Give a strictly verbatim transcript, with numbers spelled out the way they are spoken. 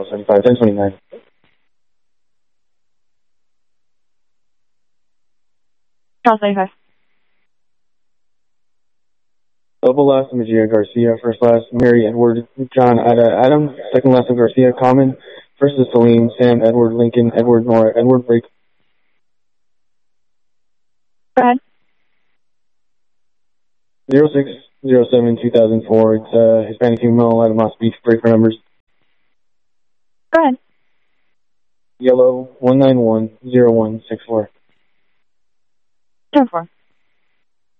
Charles seventy-five, ten twenty-nine. Charles seventy-five. Double last name Gia Garcia, first last Mary Edward John Ada Adam, second last name Garcia Common, first is Salim Sam Edward Lincoln Edward Nora Edward Break. Go ahead. Zero six zero seven two thousand four. It's uh, Hispanic female out of Moss Beach. Breaker numbers. Go ahead. Yellow one nine one zero one six four. Ten four.